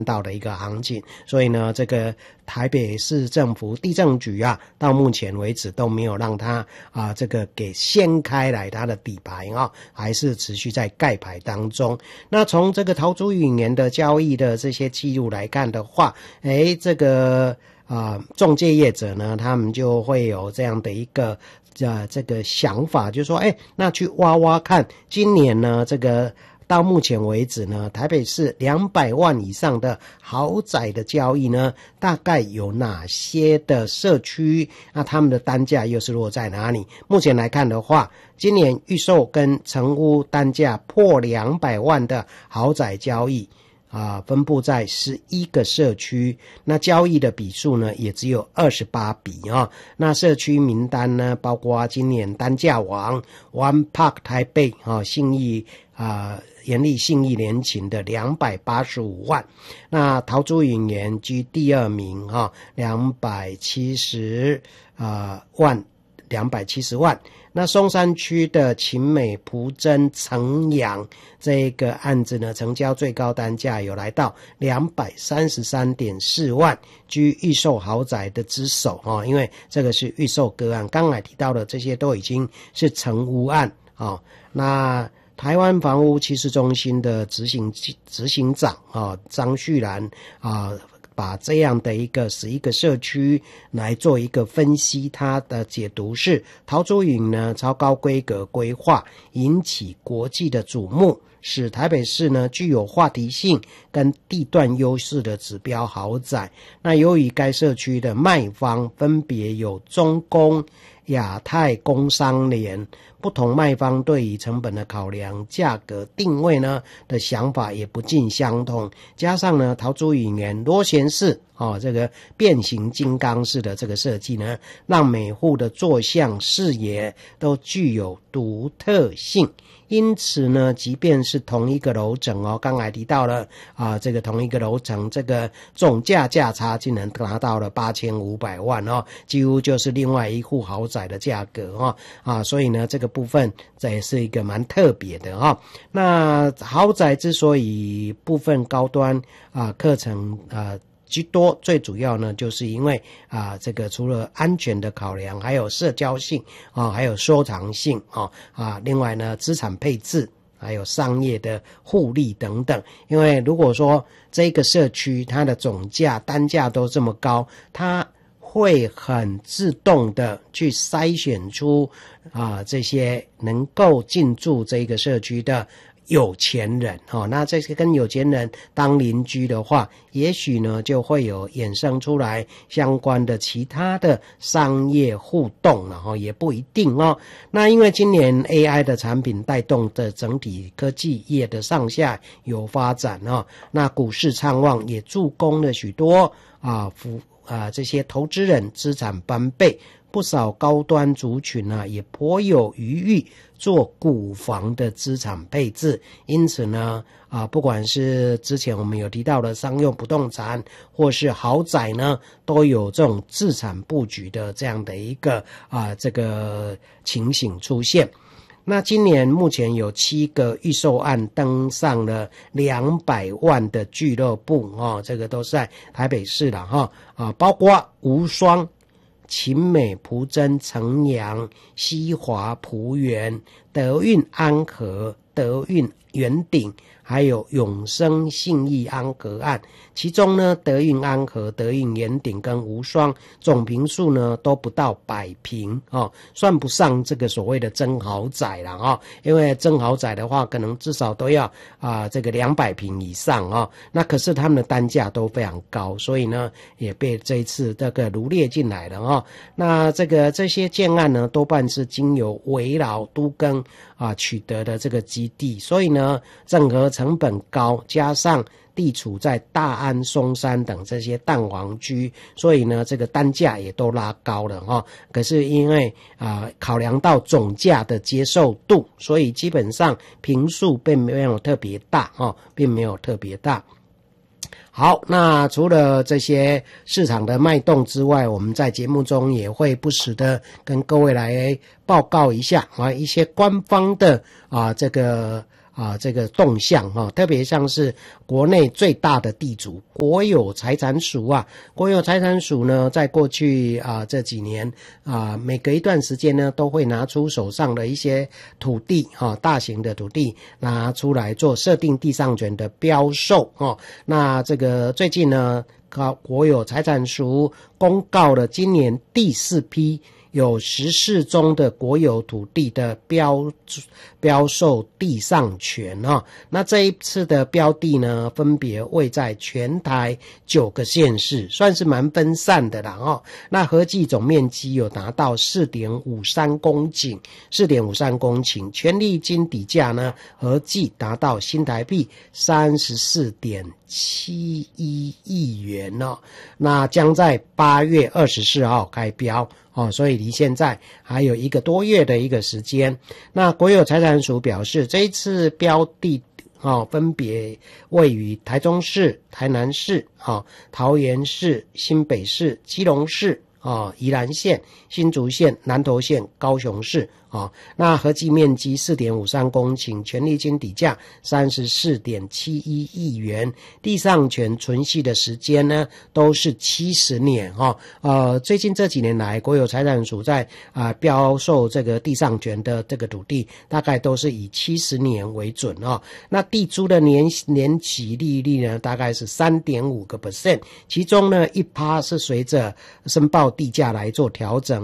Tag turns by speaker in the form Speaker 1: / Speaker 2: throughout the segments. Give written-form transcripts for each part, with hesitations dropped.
Speaker 1: 到的一个行情，所以呢，这个台北市政府地政局啊，到目前为止都没有让它这个给掀开来它的底牌还是持续在盖牌当中。那从这个陶朱隐年的交易的这些记录来看的话，这个仲介业者呢，他们就会有这样的一个这个想法，就是说，那去挖挖看，今年呢，这个到目前为止呢，台北市200万以上的豪宅的交易呢，大概有哪些的社区？那他们的单价又是落在哪里？目前来看的话，今年预售跟成屋单价破200万的豪宅交易分布在11个社区，那交易的笔数呢也只有28笔那社区名单呢，包括今年单价王 One Park 台北信义延历信义联勤的285万，那陶朱隐年居第二名270万。那松山区的勤美蒲真城阳这个案子呢，成交最高单价有来到 233.4 万，居预售豪宅的之首因为这个是预售个案，刚才提到的这些都已经是成屋案那台湾房屋趋势中心的执行长张旭兰把这样的一个11个社区来做一个分析，他的解读是陶朱隐呢超高规格规划引起国际的瞩目，使台北市呢具有话题性跟地段优势的指标豪宅。那由于该社区的卖方分别有中工、亚太工商联，不同卖方对于成本的考量、价格定位呢的想法也不尽相同，加上呢陶朱隐年螺旋式这个变形金刚式的这个设计呢，让每户的坐向视野都具有独特性。因此呢，即便是同一个楼层刚才提到了这个同一个楼层，这个总价价差竟然达到了8500万几乎就是另外一户豪宅的价格所以呢，这个部分这也是一个蛮特别的那豪宅之所以部分高端课程居多，最主要呢就是因为这个除了安全的考量，还有社交性还有收藏性另外呢资产配置还有商业的互利等等。因为如果说这个社区它的总价单价都这么高，它会很自动的去筛选出这些能够进驻这个社区的有钱人那这些跟有钱人当邻居的话，也许呢就会有衍生出来相关的其他的商业互动了也不一定那因为今年 AI 的产品带动的整体科技业的上下有发展那股市畅旺也助攻了许多这些投资人资产翻倍，不少高端族群也颇有余裕做股房的资产配置。因此呢不管是之前我们有提到的商用不动产或是豪宅呢，都有这种资产布局的这样的一个这个情形出现。那今年目前有7个预售案登上了200万的俱乐部这个都是在台北市啦包括无双、勤美、蒲真、城阳、西华、蒲园、德运安和、德运圆顶，还有永生信义安和案。其中呢，德运安和、德运圆顶跟无双总坪数呢都不到100坪算不上这个所谓的真豪宅啦因为真豪宅的话可能至少都要这个200坪以上那可是他们的单价都非常高，所以呢也被这一次这个罗列进来了那这些建案呢多半是经由围绕都更取得的这个基地，所以呢整合成本高，加上地处在大安、松山等这些蛋黄区，所以呢这个单价也都拉高了可是因为考量到总价的接受度，所以基本上坪数并没有特别大并没有特别大。好，那除了这些市场的脉动之外，我们在节目中也会不时的跟各位来报告一下一些官方的这个这个动向特别像是国内最大的地主国有财产署国有财产署呢，在过去这几年每隔一段时间呢，都会拿出手上的一些土地大型的土地拿出来做设定地上权的标售那这个最近呢，国有财产署公告了今年第4批有14宗的国有土地的标售地上权那这一次的标的呢，分别位在全台9个县市，算是蛮分散的啦那合计总面积有达到 4.53 公顷，权利金底价呢合计达到新台币 34.71 亿元那将在8月24号开标所以离现在还有1个多月的一个时间。那国有财产署表示，这一次标的分别位于台中市、台南市、桃园市、新北市、基隆市、宜兰县、新竹县、南投县、高雄市那合计面积 4.53 公顷，权利金底价 34.71 亿元，地上权存续的时间呢都是70年最近这几年来，国有财产署在标售这个地上权的这个土地，大概都是以70年为准那地租的年期利率呢，大概是 3.5%， 其中呢 1% 是随着申报地价来做调整，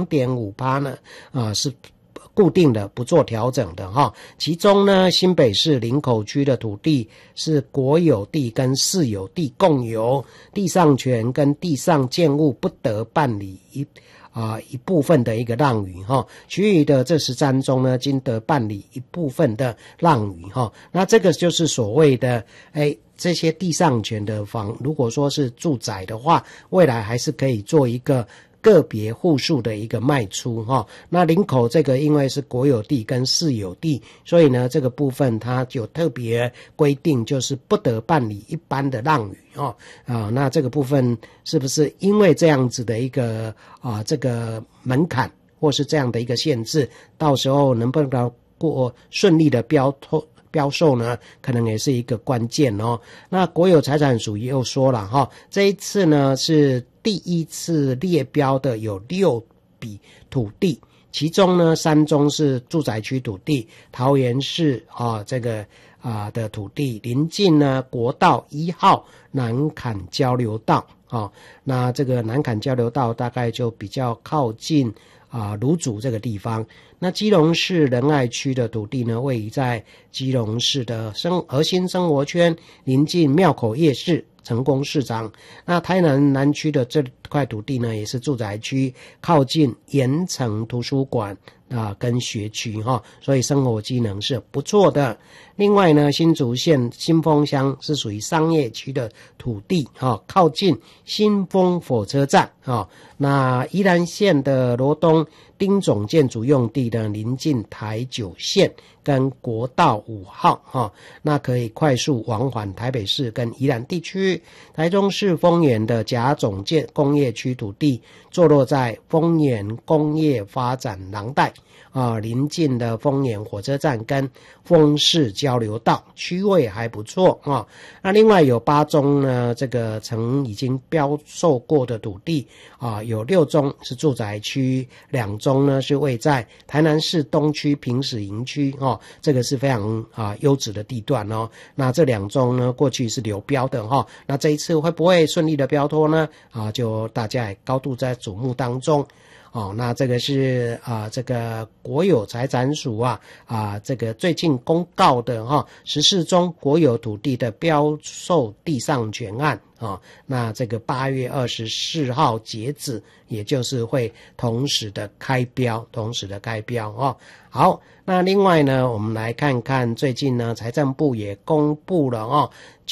Speaker 1: 2.5% 呢是固定的不做调整的其中呢，新北市林口区的土地是国有地跟市有地共有，地上权跟地上建物不得办理一部分的一个让与其余的这13宗呢，经得办理一部分的让与那这个就是所谓的这些地上权的如果说是住宅的话，未来还是可以做一个个别户数的一个卖出那林口这个因为是国有地跟市有地，所以呢这个部分它就特别规定，就是不得办理一般的让与那这个部分是不是因为这样子的一个这个门槛或是这样的一个限制，到时候能不能过顺利的标售呢，可能也是一个关键那国有财产署又说了这一次呢是第一次列标的有6笔土地，其中呢3宗是住宅区土地，桃园市这个的土地临近呢国道1号南崁交流道那这个南崁交流道大概就比较靠近芦竹这个地方。那基隆市仁爱区的土地呢，位于在基隆市的核心生活圈，临近庙口夜市、成功市场。那台南南区的这块土地呢，也是住宅区，靠近盐城图书馆跟学区所以生活机能是不错的。另外呢，新竹县新丰乡是属于商业区的土地靠近新丰火车站那宜兰县的罗东丁总建筑用地的临近台九线跟国道5号那可以快速往返台北市跟宜兰地区。台中市丰原的甲总建工业区土地坐落在丰原工业发展廊带临近的丰原火车站跟丰市交流道，区位还不错那另外有8宗呢，这个曾已经标售过的土地有6宗是住宅区，2宗呢是位在台南市东区平使营区这个是非常优质的地段那这2宗呢过去是流标的那这一次会不会顺利的标脱呢就大家也高度在瞩目当中那这个是这个国有财产署这个最近公告的14宗国有土地的标售地上权案那这个8月24号截止，也就是会同时的开标好，那另外呢，我们来看看最近呢，财政部也公布了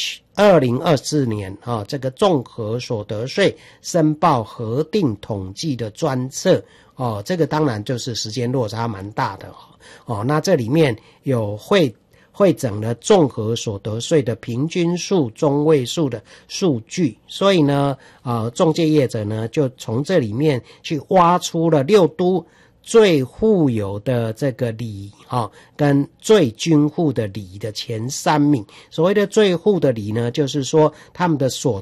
Speaker 1: 2024年这个综合所得税申报核定统计的专册这个当然就是时间落差蛮大的那这里面有汇整了综合所得税的平均数、中位数的数据，所以呢，中介业者呢就从这里面去挖出了6都最富有的这个里跟最均富的里的前3名。所谓的最富的里呢，就是说他们的所